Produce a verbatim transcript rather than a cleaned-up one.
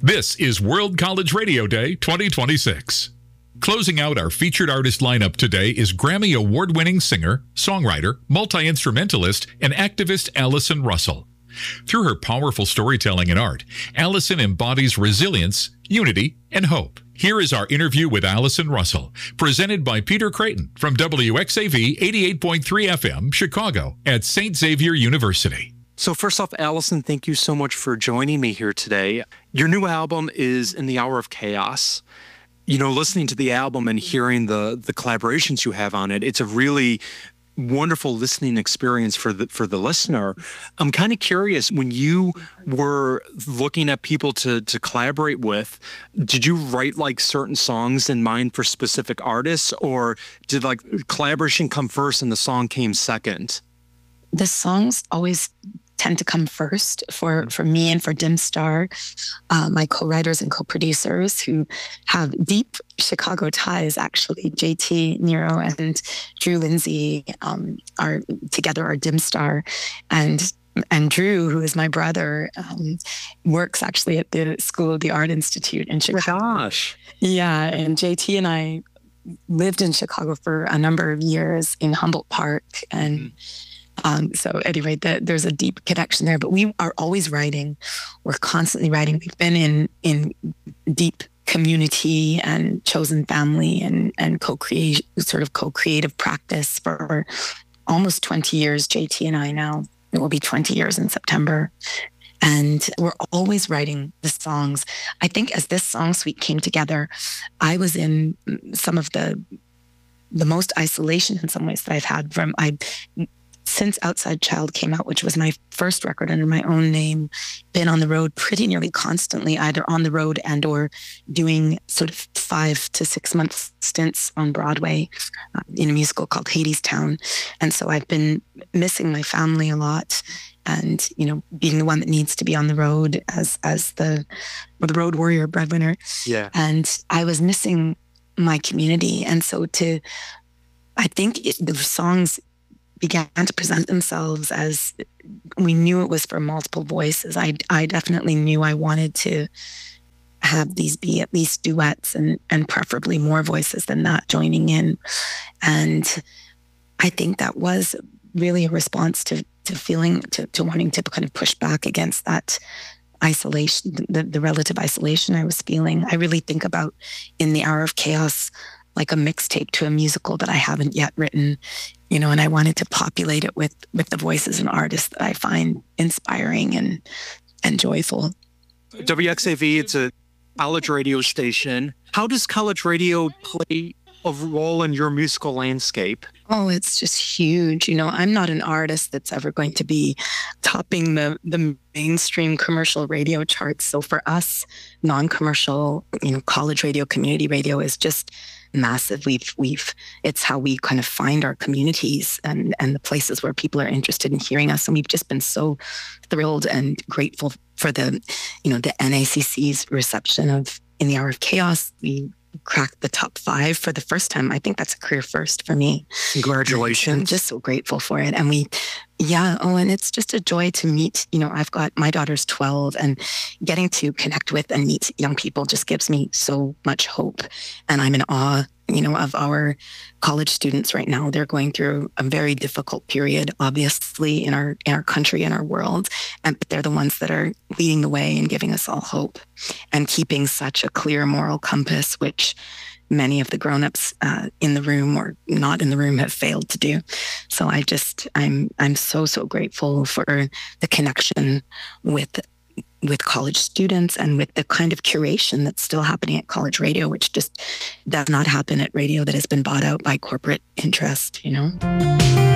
This is World College Radio Day twenty twenty-six. Closing out our featured artist lineup today is Grammy Award-winning singer, songwriter, multi-instrumentalist, and activist Allison Russell. Through her powerful storytelling and art, Allison embodies resilience, unity, and hope. Here is our interview with Allison Russell, presented by Peter Creighton from W X A V eighty-eight point three F M, Chicago, at Saint Xavier University. So first off, Allison, thank you so much for joining me here today. Your new album is In the Hour of Chaos. You know, listening to the album and hearing the the collaborations you have on it, it's a really wonderful listening experience for the for the listener. I'm kind of curious, when you were looking at people to to collaborate with, did you write like certain songs in mind for specific artists, or did like collaboration come first and the song came second? The songs always tend to come first for, for me and for Dim Star, uh, my co-writers and co-producers who have deep Chicago ties, actually. J T Nero and Drew Lindsay um, are together are Dim Star. And and Drew, who is my brother, um, works actually at the School of the Art Institute in Chicago. Oh my gosh. Yeah, and J T and I lived in Chicago for a number of years in Humboldt Park, and mm-hmm. Um, so anyway, the, there's a deep connection there, but we are always writing. We're constantly writing. We've been in in deep community and chosen family and, and co-create sort of co-creative practice for almost twenty years, J T and I now. It will be twenty years in September. And we're always writing the songs. I think as this song suite came together, I was in some of the the most isolation in some ways that I've had from I since Outside Child came out, which was my first record under my own name, been on the road pretty nearly constantly, either on the road and or doing sort of five to six month stints on Broadway uh, in a musical called Hadestown. And so I've been missing my family a lot, and, you know, being the one that needs to be on the road as as the, or the road warrior breadwinner. Yeah. And I was missing my community. And so to, I think it, the songs began to present themselves as, we knew it was for multiple voices. I, I definitely knew I wanted to have these be at least duets, and, and preferably more voices than that joining in. And I think that was really a response to, to feeling, to, to wanting to kind of push back against that isolation, the, the relative isolation I was feeling. I really think about In the Hour of Chaos like a mixtape to a musical that I haven't yet written, you know, and I wanted to populate it with with the voices and artists that I find inspiring and and joyful. W X A V, it's a college radio station. How does college radio play a role in your musical landscape? Oh, it's just huge. You know, I'm not an artist that's ever going to be topping the the mainstream commercial radio charts. So for us, non-commercial, you know, college radio, community radio is just massive. We've, we've, it's how we kind of find our communities and, and the places where people are interested in hearing us. And we've just been so thrilled and grateful for the, you know, the N A C C's reception of In the Hour of Chaos. We cracked the top five for the first time. I think that's a career first for me. Congratulations. I'm just so grateful for it. And we, yeah, oh, and it's just a joy to meet, you know, I've got, my daughter's twelve, and getting to connect with and meet young people just gives me so much hope. And I'm in awe, you know, of our college students right now. They're going through a very difficult period, obviously, in our in our country and our world. And they're the ones that are leading the way and giving us all hope and keeping such a clear moral compass, which many of the grown-ups uh, in the room or not in the room have failed to do. So I just, I'm I'm so, so grateful for the connection with with college students and with the kind of curation that's still happening at college radio, which just does not happen at radio that has been bought out by corporate interest, you know?